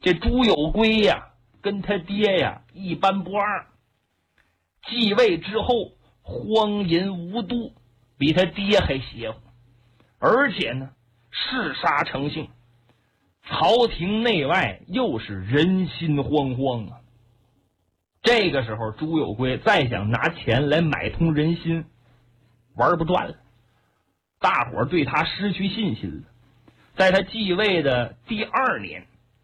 这朱有圭呀，跟他爹呀一般不二，继位之后荒淫无度，比他爹还邪乎，而且呢嗜杀成性，朝廷内外又是人心惶惶啊。这个时候朱有圭再想拿钱来买通人心，玩不转了，大伙儿对他失去信心了。在他继位的第2年，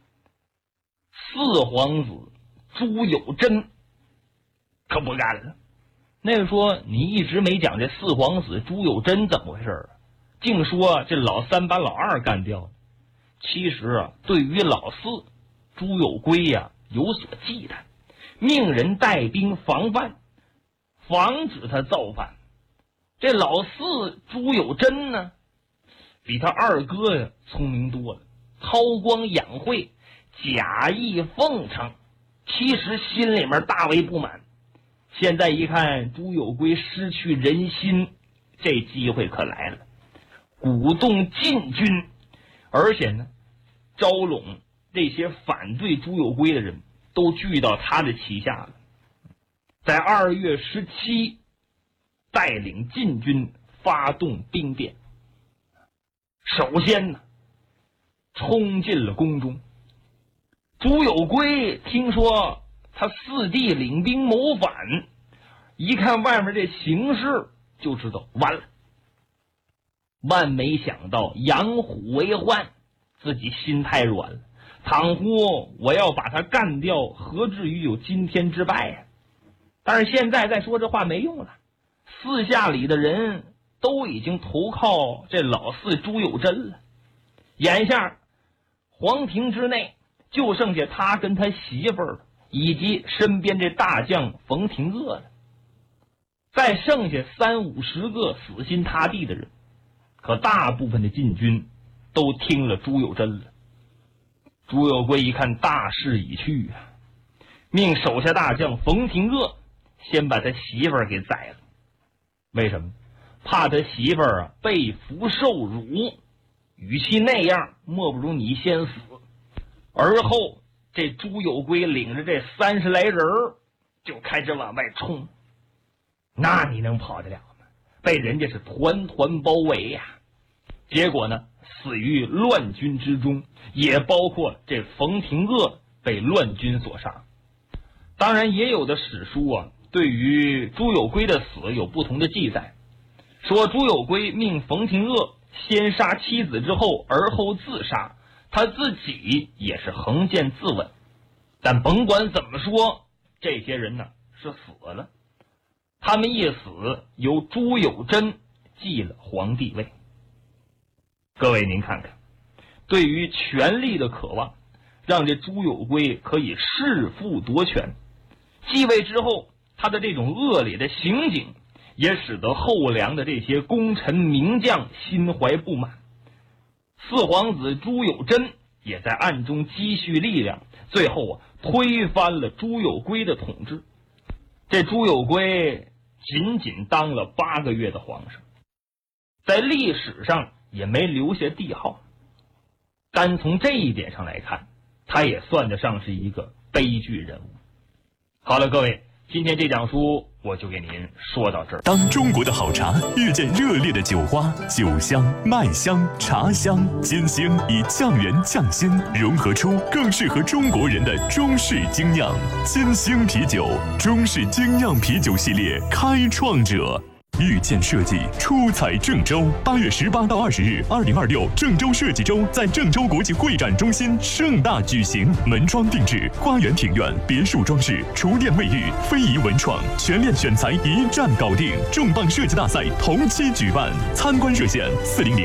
四皇子朱有贞可不干了。那个说你一直没讲这四皇子朱有贞怎么回事啊，净说这老三把老二干掉了。其实啊，对于老四朱有圭呀有所忌惮，命人带兵防范，防止他造反。这老四朱有贞呢，比他二哥呀聪明多了，韬光养晦，假意奉承，其实心里面大为不满。现在一看朱有圭失去人心，这机会可来了，鼓动禁军，而且呢招拢这些反对朱有圭的人都聚到他的旗下了。在2月17带领禁军发动兵变，首先呢冲进了宫中。朱有圭听说他四弟领兵谋反，一看外面这形势就知道完了。万没想到养虎为患，自己心太软了，倘乎我要把他干掉，何至于有今天之败呀？但是现在再说这话没用了，四下里的人都已经投靠这老四朱有贞了，眼下皇庭之内就剩下他跟他媳妇儿以及身边这大将冯廷鄂了，再剩下30-50个死心塌地的人。可大部分的禁军都听了朱有贞了。朱有圭一看大势已去啊，命手下大将冯廷鄂先把他媳妇儿给宰了。为什么？怕他媳妇儿被俘受辱，与其那样，莫不如你先死。而后这朱有圭领着这30来人就开始往外冲，那你能跑得了吗？被人家是团团包围呀。结果呢，死于乱军之中，也包括这冯廷鄂被乱军所杀。当然也有的史书啊，对于朱有圭的死有不同的记载，说朱有圭命冯廷鄂先杀妻子之后而后自杀，他自己也是横剑自刎。但甭管怎么说，这些人呢是死了，他们一死，由朱有贞继了皇帝位。各位您看看，对于权力的渴望，让这朱有圭可以弑父夺权。继位之后，他的这种恶劣的行径也使得后梁的这些功臣名将心怀不满。四皇子朱有贞也在暗中积蓄力量，最后推翻了朱有圭的统治。这朱有圭仅仅当了8个月的皇上，在历史上也没留下帝号。单从这一点上来看，他也算得上是一个悲剧人物。好了，各位，今天这讲书我就给您说到这儿。 当中国的好茶遇见热烈的酒花，酒香、麦香、茶香、金星以匠人匠心融合出更适合中国人的中式精酿金星啤酒。中式精酿啤酒系列开创者遇见设计出彩郑州，8月18到20日，2026郑州设计周在郑州国际会展中心盛大举行，门窗定制、花园庭院、别墅装饰、厨电卫浴、非遗文创全链选材一站搞定，重磅设计大赛同期举办，参观热线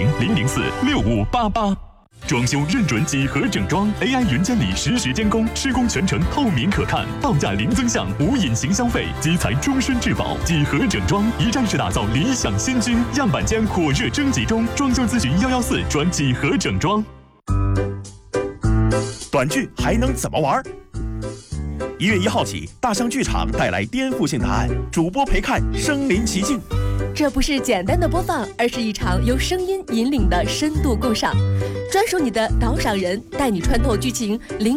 400-004-6588。装修认准几何整装 ，AI 云监理实时监工，施工全程透明可看，报价零增项无隐形消费，基材终身质保。几何整装一站式打造理想新居，样板间火热征集中，装修咨询114转几何整装。 短剧还能怎么玩？1月1号起，大象剧场带来颠覆性答案，主播陪看身临其境。 这不是简单的播放，而是一场由声音引领的深度共赏，专属你的导赏人，带你穿透剧情。